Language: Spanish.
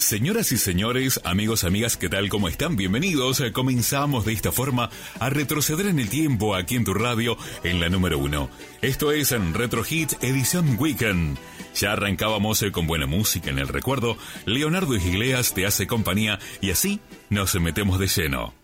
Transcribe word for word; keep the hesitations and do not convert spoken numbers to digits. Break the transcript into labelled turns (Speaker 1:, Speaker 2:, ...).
Speaker 1: Señoras y señores, amigos, amigas, ¿qué tal? ¿Cómo están? Bienvenidos. Comenzamos de esta forma a retroceder en el tiempo aquí en tu radio en la número uno. Esto es en Retro Hits edición Weekend. Ya arrancábamos con buena música en el recuerdo. Leonardo Iglesias te hace compañía y así nos metemos de lleno.